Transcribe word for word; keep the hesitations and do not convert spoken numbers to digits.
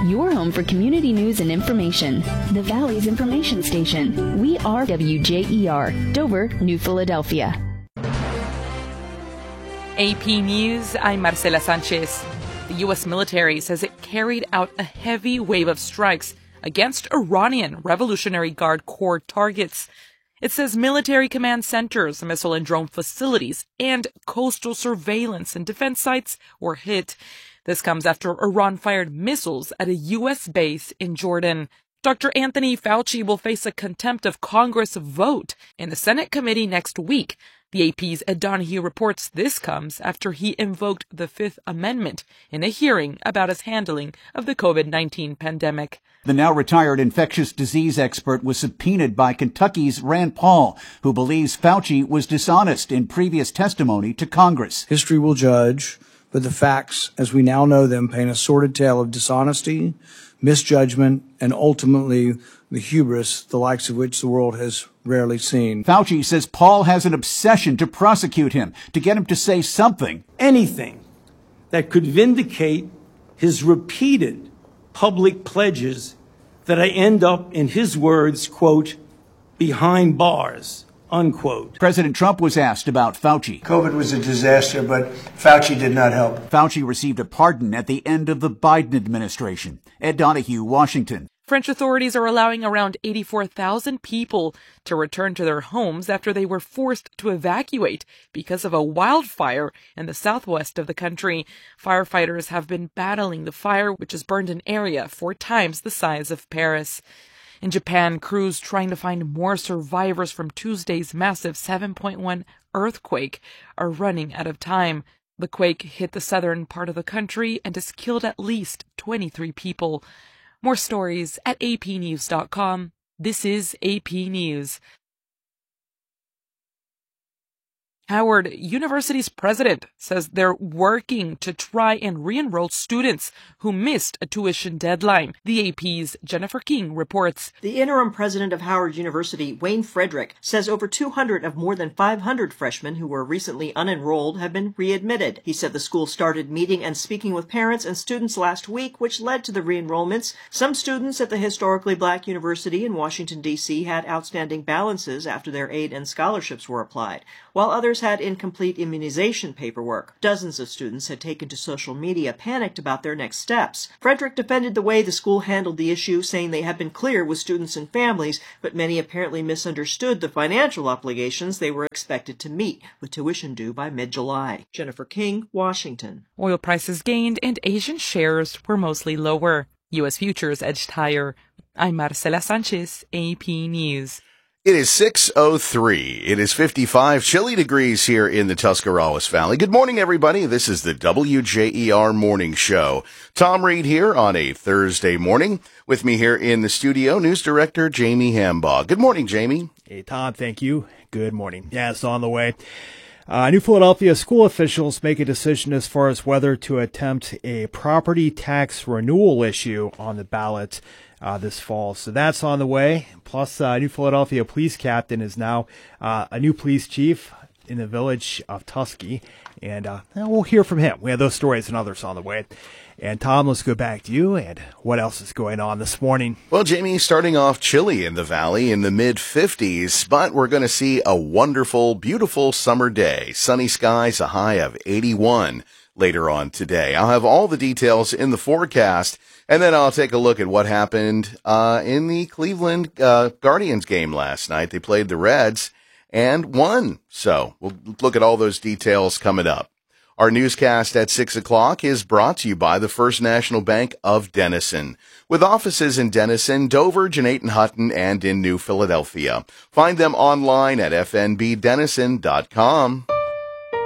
your home for community news and information. The Valley's information station. We are W J E R, Dover, New Philadelphia. A P News, I'm Marcela Sanchez. The U S military says it carried out a heavy wave of strikes against Iranian Revolutionary Guard Corps targets. It says military command centers, missile and drone facilities, and coastal surveillance and defense sites were hit. This comes after Iran fired missiles at a U S base in Jordan. Doctor Anthony Fauci will face a contempt of Congress vote in the Senate committee next week. The A P's Ed Donahue reports this comes after he invoked the Fifth Amendment in a hearing about his handling of the COVID nineteen pandemic. The now retired infectious disease expert was subpoenaed by Kentucky's Rand Paul, who believes Fauci was dishonest in previous testimony to Congress. History will judge, but the facts, as we now know them, paint a sordid tale of dishonesty, misjudgment, and ultimately the hubris, the likes of which the world has rarely seen. Fauci says Paul has an obsession to prosecute him, to get him to say something. Anything that could vindicate his repeated public pledges that I end up, in his words, quote, behind bars, unquote. President Trump was asked about Fauci. COVID was a disaster, but Fauci did not help. Fauci received a pardon at the end of the Biden administration. Ed Donahue, Washington. French authorities are allowing around eighty-four thousand people to return to their homes after they were forced to evacuate because of a wildfire in the southwest of the country. Firefighters have been battling the fire, which has burned an area four times the size of Paris. In Japan, crews trying to find more survivors from Tuesday's massive seven point one earthquake are running out of time. The quake hit the southern part of the country and has killed at least twenty-three people. More stories at A P news dot com. This is A P News. Howard University's president says they're working to try and re-enroll students who missed a tuition deadline. The A P's Jennifer King reports. The interim president of Howard University, Wayne Frederick, says over two hundred of more than five hundred freshmen who were recently unenrolled have been readmitted. He said the school started meeting and speaking with parents and students last week, which led to the re-enrollments. Some students at the historically black university in Washington, D C had outstanding balances after their aid and scholarships were applied, while others had incomplete immunization paperwork. Dozens of students had taken to social media, panicked about their next steps. Frederick defended the way the school handled the issue, saying they had been clear with students and families, but many apparently misunderstood the financial obligations they were expected to meet, with tuition due by mid-July. Jennifer King, Washington. Oil prices gained and Asian shares were mostly lower. U S futures edged higher. I'm Marcela Sanchez, A P News. It is six oh three. It is fifty-five chilly degrees here in the Tuscarawas Valley. Good morning, everybody. This is the W J E R Morning Show. Tom Reed here on a Thursday morning. With me here in the studio, News Director Jamie Hambaugh. Good morning, Jamie. Hey, Tom. Thank you. Good morning. Yeah, it's on the way. Uh, New Philadelphia school officials make a decision as far as whether to attempt a property tax renewal issue on the ballot Uh, this fall. So that's on the way. Plus, uh, New Philadelphia police captain is now uh, a new police chief in the village of Tusky. And uh, we'll hear from him. We have those stories and others on the way. And Tom, let's go back to you. And what else is going on this morning? Well, Jamie, starting off chilly in the valley in the mid fifties, but we're going to see a wonderful, beautiful summer day. Sunny skies, a high of eighty-one later on today. I'll have all the details in the forecast. And then I'll take a look at what happened uh, in the Cleveland uh, Guardians game last night. They played the Reds and won. So we'll look at all those details coming up. Our newscast at six o'clock is brought to you by the First National Bank of Denison, with offices in Denison, Dover, Jeanette, Hutton, and in New Philadelphia. Find them online at f n b denison dot com.